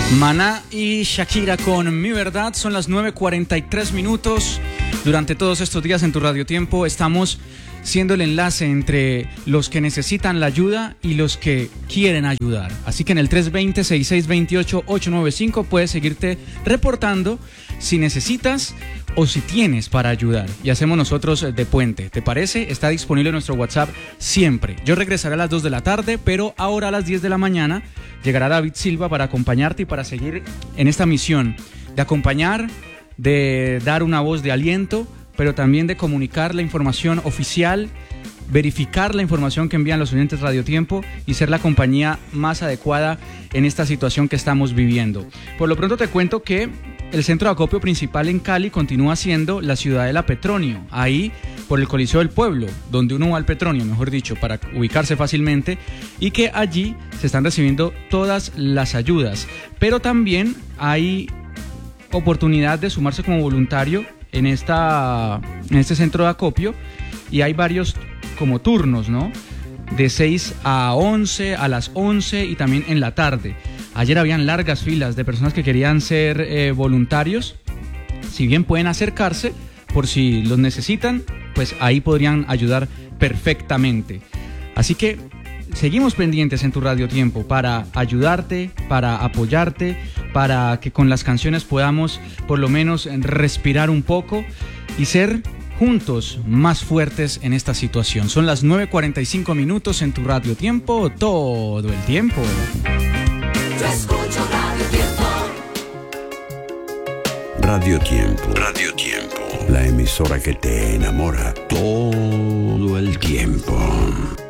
Maná y Shakira con Mi Verdad. Son las 9:43 minutos. Durante todos estos días en tu Radio Tiempo estamos siendo el enlace entre los que necesitan la ayuda y los que quieren ayudar. Así que en el 320-6628-895 puedes seguirte reportando si necesitas o si tienes para ayudar. Y hacemos nosotros de puente. ¿Te parece? Está disponible nuestro WhatsApp siempre. Yo regresaré a las 2 de la tarde, pero ahora a las 10 de la mañana llegará David Silva para acompañarte y para seguir en esta misión de acompañar, de dar una voz de aliento, pero también de comunicar la información oficial, verificar la información que envían los oyentes Radio Tiempo y ser la compañía más adecuada en esta situación que estamos viviendo. Por lo pronto te cuento que el centro de acopio principal en Cali continúa siendo la Ciudadela Petronio, ahí por el Coliseo del Pueblo, donde uno va al Petronio, mejor dicho, para ubicarse fácilmente, y que allí se están recibiendo todas las ayudas. Pero también hay oportunidad de sumarse como voluntario en este centro de acopio, y hay varios como turnos, ¿no? De 6 a 11, a las 11 y también en la tarde. Ayer habían largas filas de personas que querían ser voluntarios. Si bien pueden acercarse, por si los necesitan, pues ahí podrían ayudar perfectamente. Así que seguimos pendientes en tu Radio Tiempo para ayudarte, para apoyarte, para que con las canciones podamos por lo menos respirar un poco y ser juntos más fuertes en esta situación. Son las 9:45 minutos en tu Radio Tiempo, todo el tiempo. Yo escucho Radio Tiempo. Radio Tiempo. Radio Tiempo. La emisora que te enamora todo el tiempo.